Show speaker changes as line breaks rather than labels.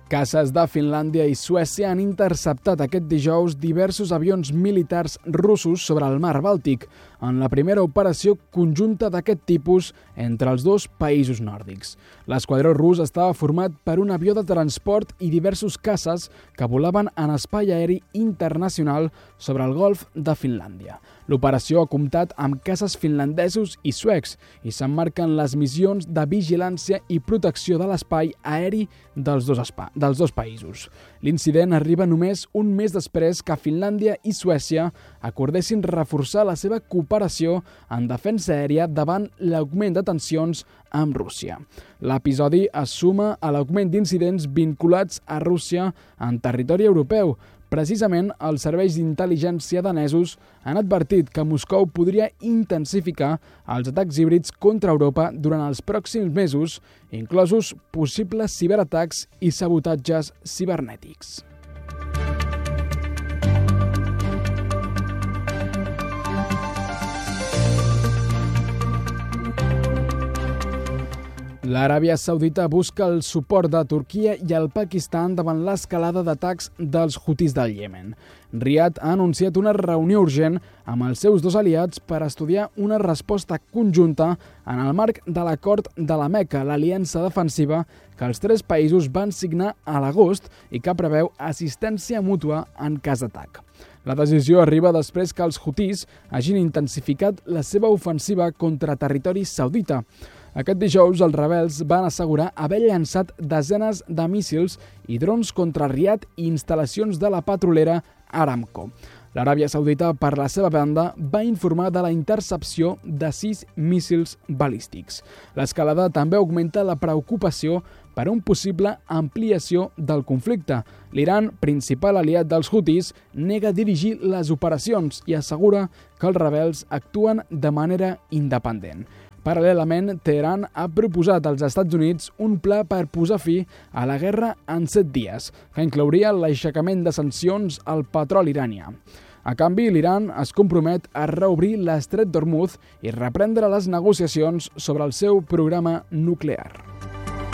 Caces de Finlàndia i Suècia han interceptat aquest dijous diversos avions militars russos sobre el mar Bàltic, en la primera operació conjunta d'aquest tipus entre els dos països nòrdics. L'esquadró rus estava format per un avió de transport i diversos caces que volaven en espai aeri internacional sobre el golf de Finlàndia. L'operació ha comptat amb caces finlandesos i suecs i s'emmarquen les missions de vigilància i protecció de l'espai aeri dels dos països. L'incident arriba només un mes després que Finlàndia i Suècia acordessin reforçar la seva cooperació en defensa aèria davant l'augment de tensions amb Rússia. L'episodi es suma a l'augment d'incidents vinculats a Rússia en territori europeu. Precisament, els serveis d'intel·ligència danesos han advertit que Moscou podria intensificar els atacs híbrids contra Europa durant els pròxims mesos, inclosos possibles ciberatacs i sabotatges cibernètics. L'Aràbia Saudita busca el suport de Turquia i el Pakistan davant l'escalada d'atacs dels Houthis del Iemen. Riad ha anunciat una reunió urgent amb els seus dos aliats per estudiar una resposta conjunta en el marc de l'acord de la Meca, l'aliança defensiva que els tres països van signar a l'agost i que preveu assistència mútua en cas d'atac. La decisió arriba després que els Houthis hagin intensificat la seva ofensiva contra territori saudita. Aquest dijous, els rebels van assegurar haver llançat desenes de míssils i drons contra Riad i instal·lacions de la petrolera Aramco. L'Aràbia Saudita, per la seva banda, va informar de la intercepció de 6 míssils balístics. L'escalada també augmenta la preocupació per una possible ampliació del conflicte. L'Iran, principal aliat dels Houthis, nega dirigir les operacions i assegura que els rebels actuen de manera independent. Paral·lelament, Teheran ha proposat als Estats Units un pla per posar fi a la guerra en 7 dies, que inclouria l'aixecament de sancions al petroli iranià. A canvi, l'Iran es compromet a reobrir l'estret d'Hormuz i reprendre les negociacions sobre el seu programa nuclear.